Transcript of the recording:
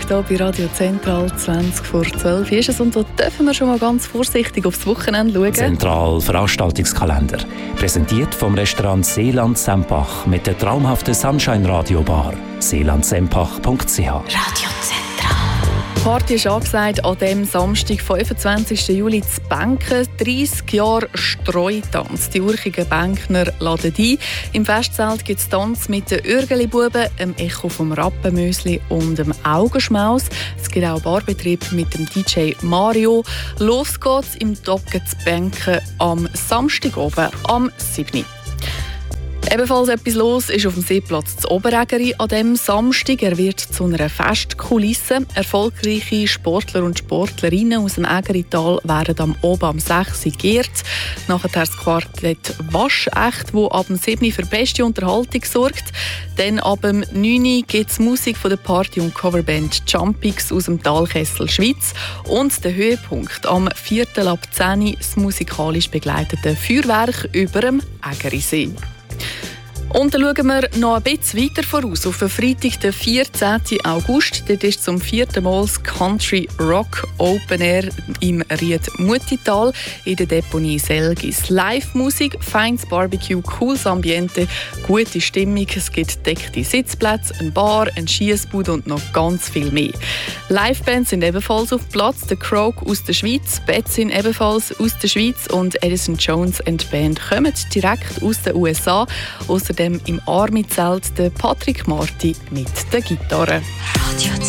hier bei Radio Zentral 20 vor 12 ist es und da dürfen wir schon mal ganz vorsichtig aufs Wochenende schauen. Zentral Veranstaltungskalender. Präsentiert vom Restaurant Seeland Sempach mit der traumhaften Sunshine Radio Bar. seelandsempach.ch. Radio Zentral. Die Party ist angesagt an dem Samstag, 25. Juli, zu Benken. 30 Jahre Streutanz. Die urchigen Benkner laden ein. Im Festzelt gibt es Tanz mit den Ürgeli-Buben, dem Echo vom Rappenmösli und dem Augenschmaus. Es gibt auch Barbetrieb mit dem DJ Mario. Los geht's im Docken zu Benken am Samstag oben, am 7. Ebenfalls etwas los ist auf dem Seeplatz zu Oberägeri an diesem Samstag. Er wird zu einer Festkulisse. Erfolgreiche Sportler und Sportlerinnen aus dem Ägerital werden am Oben am 6. geehrt. Nachher das Quartett Waschecht, das ab dem 7. für beste Unterhaltung sorgt. Dann ab dem 9. gibt es Musik von der Party- und Coverband Jumpix aus dem Talkessel Schweiz. Und der Höhepunkt am 4. ab 10. das musikalisch begleitete Feuerwerk über dem Ägerisee. Und dann schauen wir noch ein bisschen weiter voraus. Auf den Freitag, den 14. August, dort ist zum 4. Mal das Country Rock Open Air im Ried-Mutital in der Deponie Selgis. Live-Musik, feines Barbecue, cooles Ambiente, gute Stimmung. Es gibt deckte Sitzplätze, eine Bar, eine Schiessbude und noch ganz viel mehr. Live-Bands sind ebenfalls auf Platz. Der Croak aus der Schweiz, Betzin ebenfalls aus der Schweiz und Edison Jones and Band kommen direkt aus den USA. Außerdem im Army-Zelt der Patrick Marti mit der Gitarre. Radio